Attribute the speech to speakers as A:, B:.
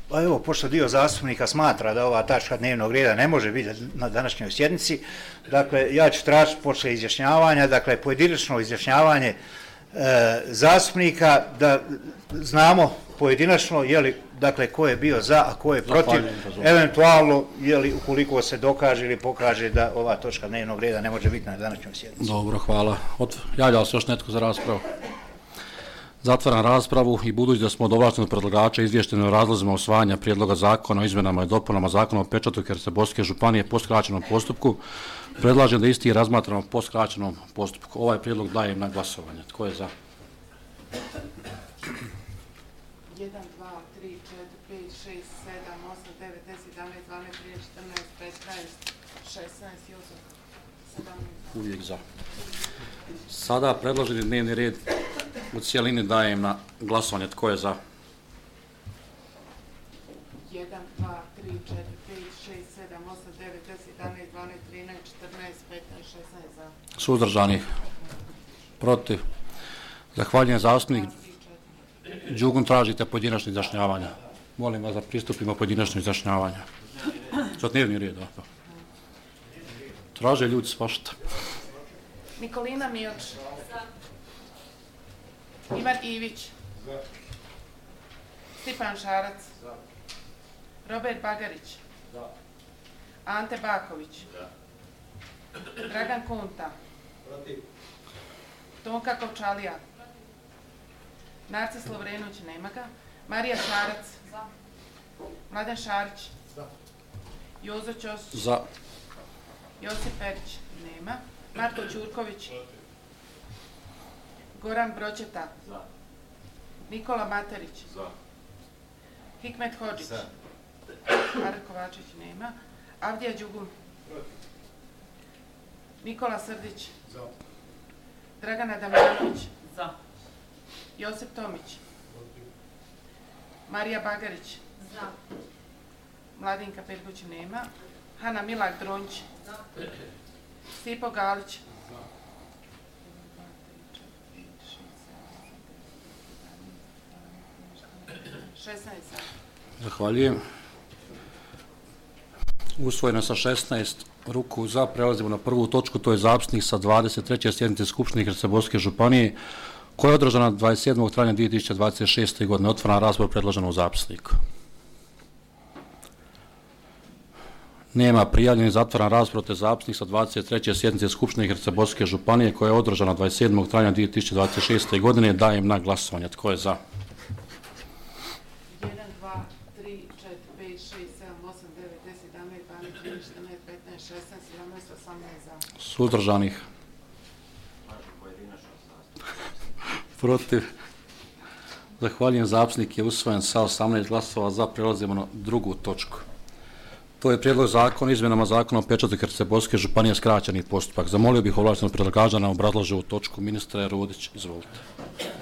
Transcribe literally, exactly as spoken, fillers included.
A: Pa evo, pošto dio zastupnika smatra da ova tačka dnevnog reda ne može biti na današnjoj sjednici, dakle, ja ću tražiti poslije izjašnjavanja, dakle, pojedinačno izjašnjavanje e, zastupnika, da znamo pojedinačno, jeli, dakle, ko je bio za, a ko je protiv, eventualno, jeli, ukoliko se dokaže ili pokaže da ova točka dnevnog reda ne može biti na današnjoj sjednici.
B: Dobro, hvala. Od, javlja se još netko za raspravu? Zatvaram raspravu i budući da smo od ovlaštenog predlagača izvješteni o razlozima usvajanja prijedloga zakona o izmjenama i dopunama zakona o pečatu Hercegovačke županije po skraćenom postupku, predlažem da isti razmatramo po skraćenom postupku. Ovaj prijedlog dajem na glasovanje. Tko je za?
C: jedan, dva, tri, četiri, pet, šest, sedam, osam, devet, deset, jedanaest, dvanaest, trinaest, četrnaest, petnaest, šesnaest, sedamnaest.
B: Uvijek za. Sada predloženi dnevni red u cijelini dajem na glasovanje. Tko je za?
C: jedan, dva, tri, četiri, pet, šest, sedam, osam, devet, deset, jedanaest, dvanaest, trinaest, četrnaest, petnaest, šesnaest za.
B: Suzdržanih? Protiv? Zahvaljujem zastupnik. Đugun, tražite pojedinačno izjašnjavanje. Molim vas da pristupimo pojedinačno izjašnjavanje. Za dnevni red. Da. Traže ljudi svašta.
C: Nikolina Mioč. Ivan Ivić. Stipan Šarac. Robert Bagarić. Ante Baković. Dragan Kunta. Tonka Kovčalija. Narcis Lovrenović, nema ga. Marija Šarac. Mladen Šarić. Jozo Ćosić.
B: Za.
C: Josip Perić, nema. Marko Ćurković. Goran Bročeta. Nikola Materić. Hikmet Hodžić. Marko Kovačić, nema. Avdija Đugun. Nikola Srdić. Dragana Damjanović. Josip Tomić. Marija Bagarić. Mladinka Perguć, nema. Hana Milak Dronć. Stipo Galić. šesnaest.
B: Zahvaljujem. Usvojeno sa šesnaest ruku za. Prelazimo na prvu točku, to je zapisnik sa dvadeset treće sjednice Skupštine Hercegovačke županije, koja je održana dvadeset sedmog travnja dvije tisuće dvadeset šeste. godine. Otvorena rasprava predložena u zapisniku. Nema prijavljenih. Zatvaram raspravu te zapisnik sa dvadeset treće sjednice Skupštine Hercegovačke županije, koja je održana dvadeset sedmog travnja dvije tisuće dvadeset šeste. godine. Dajem na glasovanje. Tko je za?
C: jedan, dva, tri, četiri, pet, šest, sedam, osam, devet, deset, jedanaest, dvanaest, trinaest, četrnaest, petnaest, šesnaest, sedamnaest, osamnaest za.
B: Suzdržanih? Protiv? Zahvaljujem, zapisnik je usvojen sa osamnaest glasova za. Prelazimo na drugu točku. To je prijedlog zakona o izmjenama zakona o pečatu Hercegovačke županije, skraćeni postupak. Zamolio bih ovlaštenog predlagača da nam obrazloži ovu točku. Ministre Rodić, izvolite.